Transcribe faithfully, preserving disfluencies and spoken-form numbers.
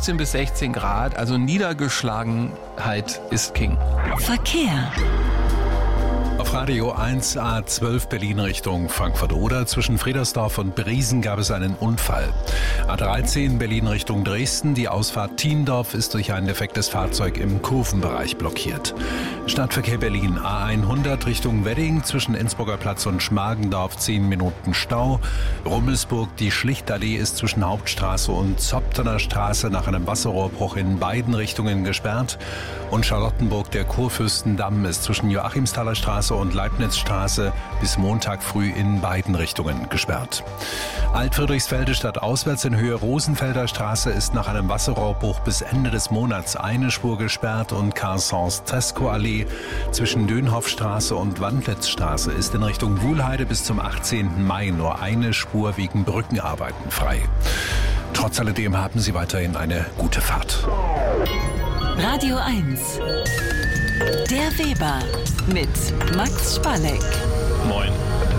fünfzehn bis sechzehn Grad, also Niedergeschlagenheit ist King. Verkehr. Auf Radio eins A zwölf Berlin Richtung Frankfurt-Oder. Zwischen Friedersdorf und Briesen gab es einen Unfall. A dreizehn Berlin Richtung Dresden. Die Ausfahrt Thiendorf ist durch ein defektes Fahrzeug im Kurvenbereich blockiert. Stadtverkehr Berlin A hundert Richtung Wedding. Zwischen Innsbrucker Platz und Schmargendorf zehn Minuten Stau. Rummelsburg, die Schlichtallee ist zwischen Hauptstraße und Zoptener Straße nach einem Wasserrohrbruch in beiden Richtungen gesperrt. Und Charlottenburg, der Kurfürstendamm ist zwischen Joachimsthaler Straße und Leibnizstraße bis Montag früh in beiden Richtungen gesperrt. Alt-Friedrichsfelde stadtauswärts in Höhe Rosenfelder Straße ist nach einem Wasserrohrbruch bis Ende des Monats eine Spur gesperrt und Carsons-Tesco-Allee zwischen Dönhoffstraße und Wandlitzstraße ist in Richtung Wuhlheide bis zum achtzehnten Mai nur eine Spur wegen Brückenarbeiten frei. Trotz alledem haben Sie weiterhin eine gute Fahrt. Radio eins. Der Weber mit Max Spalleck. Moin.